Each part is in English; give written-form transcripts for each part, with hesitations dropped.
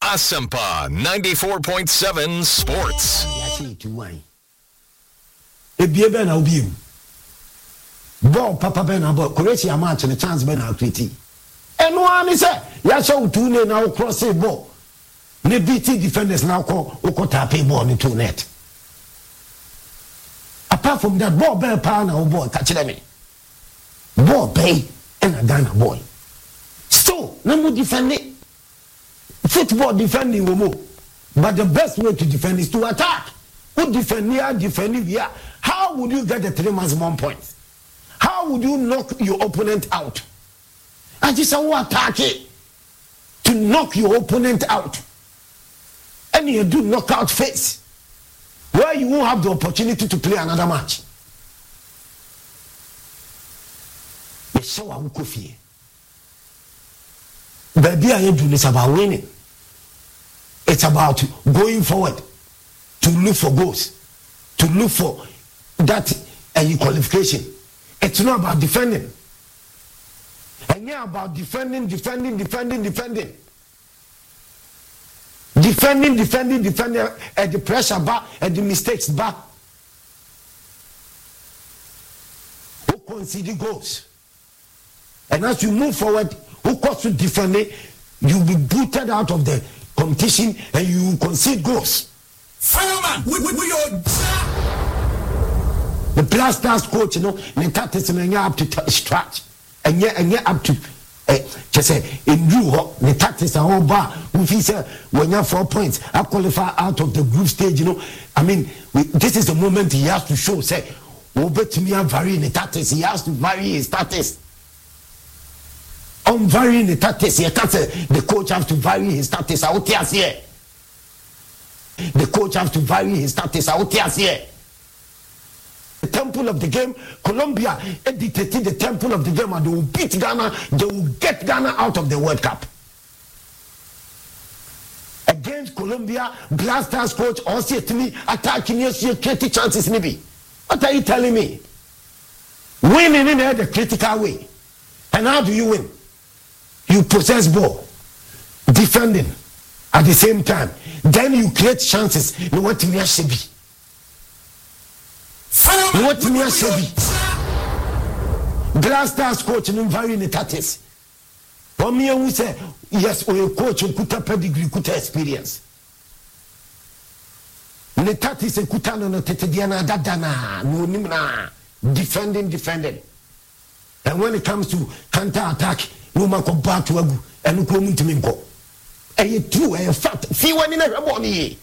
Asempa 94.7 Sports. Ebie ben na obi ball papa ben na ball Croatia match the chance ben na create eno ani say ya show two ne na cross ball ne BT defenders na ko tap ball ni to net. Apart from that, ball bell power na ball catch me ball pay and a Ghana boy so no more defending football defending mo, but the best way to defend is to attack. Who defend here? How would you get the 3 maximum points? How would you knock your opponent out? I just say attack it to knock your opponent out, and you do knockout phase where you won't have the opportunity to play another match. So I will go fear. Baby, I do this about winning. It's about going forward to look for goals, to look for that qualification. It's not about defending. And yeah, about defending. Defending, at the pressure bar, at the mistakes bar. Who concede goals? And as you move forward, who comes to defending, you'll be booted out of the competition and you concede goals. Fireman, we are the Blasters coach, the tactics and up to stretch and yet up to just say in you the tactics are all bar. If he said when you have 4 points, I qualify out of the group stage, I mean, this is the moment he has to show, say, bet me I'm varying the tactics, he has to vary his tactics. I'm varying the tactics, he can't say the coach has to vary his tactics out here. The coach has to vary his tactics out here. The temple of the game, Colombia dictated the temple of the game, and they will beat Ghana, they will get Ghana out of the World Cup. Against Colombia, Blasters coach also to me attacking you, creating chances maybe. What are you telling me? Winning in the critical way. And how do you win? You possess ball, defending at the same time. Then you create chances. You want to be a shebi. You want to be a shebi. Blasters coach in varying the tactics. For me, who say yes, or a coach who could have pedigree, could have experience. The tactics and kutano no tetediana dadana no nimna defending. And when it comes to counter attack, no man come back to agu and no come to me go. And you true, and fact, few one in everybody.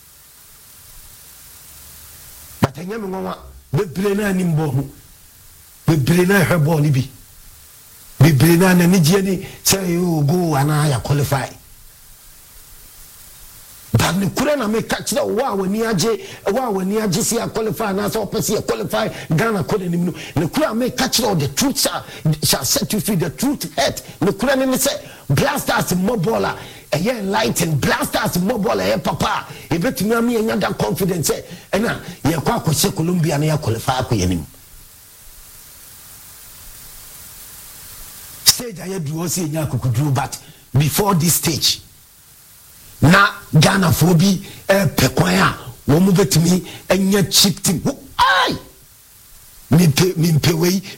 But I never know the brainer nimbo, the brainer her body be. The brainer and Nigiani say you go and I qualify. But the Kurana may catch the wow when you see a qualify and as opposite a qualify Ghana couldn't even. The Kurana may catch all the truth shall set you free, the truth head. The Kurana may say Blasters mobola a year enlightened Blasters mobola a papa. He bet me and that confidence and now you quack say Colombia and you qualify for him. Stage I had to see Yaku do, but before this stage. Na Ghana phobi pekwanya wo mu betimi enya cheap team ai me pay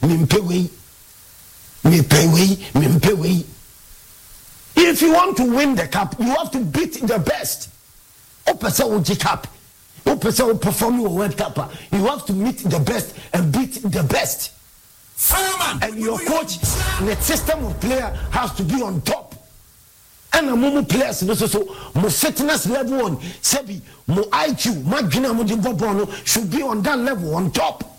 way. If you want to win the cup, you have to beat the best. Opesa oji cup, opesa perform your World Cup, you have to meet the best and beat the best. Fireman, and your coach and the system of player has to be on top. And a momo players so mo fitness level on sebi mo IQ mo dwena mo di bobo no should be on that level on top.